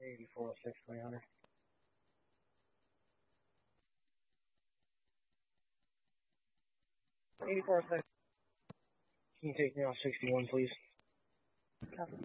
8406, 300. 8406. Can you take me off 61, please? Copy.